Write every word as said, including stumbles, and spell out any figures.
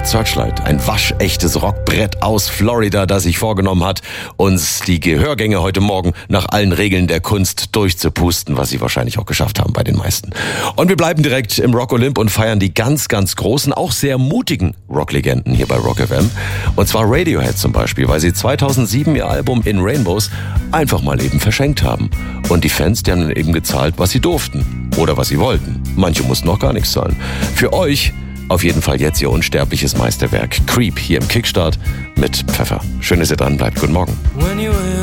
Suicide Searchlight, ein waschechtes Rockbrett aus Florida, das sich vorgenommen hat, uns die Gehörgänge heute Morgen nach allen Regeln der Kunst durchzupusten, was sie wahrscheinlich auch geschafft haben bei den meisten. Und wir bleiben direkt im Rock Olymp und feiern die ganz, ganz großen, auch sehr mutigen Rocklegenden hier bei Rock F M. Und zwar Radiohead zum Beispiel, weil sie zweitausendsieben ihr Album In Rainbows einfach mal eben verschenkt haben. Und die Fans, die haben dann eben gezahlt, was sie durften oder was sie wollten. Manche mussten noch gar nichts zahlen. Für euch auf jeden Fall jetzt ihr unsterbliches Meisterwerk Creep hier im Kickstart mit Pfeffer. Schön, dass ihr dran bleibt. Guten Morgen.